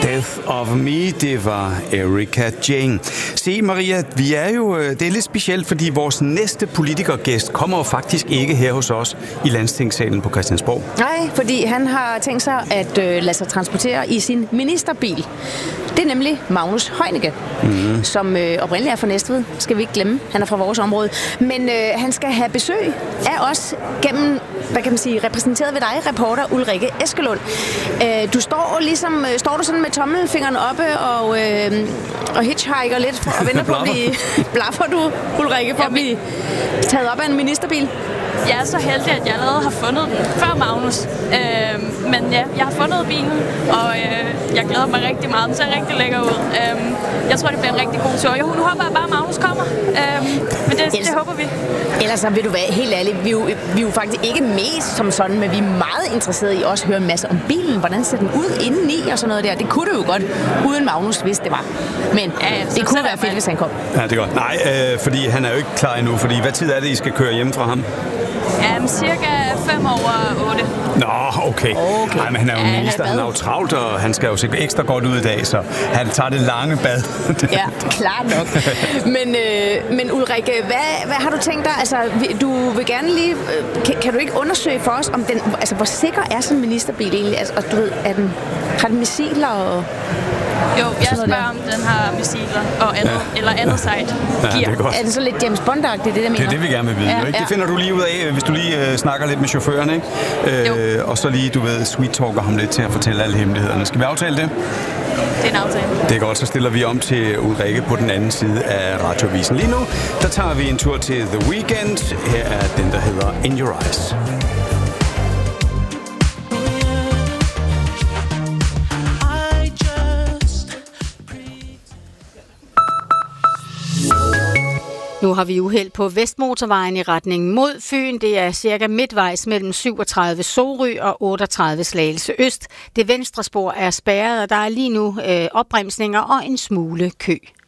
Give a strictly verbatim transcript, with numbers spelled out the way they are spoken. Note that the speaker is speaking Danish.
Death of Me, det var Erika Jane. Se, Maria, vi er jo, det er lidt specielt, fordi vores næste politikergæst kommer jo faktisk ikke her hos os i Landstingssalen på Christiansborg. Nej, fordi han har tænkt sig at øh, lade sig transportere i sin ministerbil. Det er nemlig Magnus Heunicke, mm. som øh, oprindeligt er fra Næstved, skal vi ikke glemme. Han er fra vores område. Men øh, han skal have besøg af os gennem, hvad kan man sige, repræsenteret ved dig, reporter Ulrike Eskelund. Øh, du står ligesom, øh, står du sådan med tommelfingeren oppe og, øh, og hitchhiker lidt for, og venter på at blive... Blaffer du, Ulrike, for at blive taget op af en ministerbil? Jeg er så heldig, at jeg allerede har fundet den før Magnus. Øh, men ja, jeg har fundet bilen, og øh, jeg glæder mig rigtig meget. Den ser rigtig lækker ud. Øh, jeg tror, det bliver en rigtig god tur. Jeg, nu håber jeg bare, at Magnus kommer. Øh, men det, ellers, det håber vi. Ellers så vil du være helt ærlig. Vi er, jo, vi er jo faktisk ikke mest som sådan, men vi er meget interesserede i også at høre en masse om bilen. Hvordan ser den ud indeni og sådan noget der. Det kunne du jo godt, uden Magnus, hvis det var. Men ja, ja, det kunne være fedt, hvis han kom. Ja, det er godt. Nej, øh, fordi han er jo ikke klar endnu. Fordi hvad tid er det, I skal køre hjem fra ham? Ja, cirka fem over otte. Nå, okay. okay. Nej, men han er jo ja, minister, han er jo travlt, og han skal jo se ekstra godt ud i dag, så han tager det lange bad. Ja, klart nok. Men, øh, men Ulrike, hvad, hvad har du tænkt dig? Altså, du vil gerne lige... Kan, kan du ikke undersøge for os, om den... Altså, hvor sikker er sådan en ministerbil egentlig? Altså, og du ved, er den, har den missiler og... Jo, jeg spørger, om den har missiler og andet, ja. eller andet sejt ja, det er, godt. Er det så lidt James Bond-agtigt, det der mener? Det er det, vi gerne vil vide. Ja, ikke? Det finder du lige ud af, hvis du lige øh, snakker lidt med chaufføren, ikke? Øh, og så lige, du ved, sweet-talker ham lidt til at fortælle alle hemmelighederne. Skal vi aftale det? Det er en aftale. Det er godt, så stiller vi om til Ulrike på den anden side af Radioavisen. Lige nu, der tager vi en tur til The Weeknd. Her er den, der hedder In Your Eyes. Nu har vi uheld på Vestmotorvejen i retning mod Fyn. Det er cirka midtvejs mellem syvogtredive Sorø og otteogtredive Slagelse Øst. Det venstre spor er spærret, og der er lige nu øh, opbremsninger og en smule kø.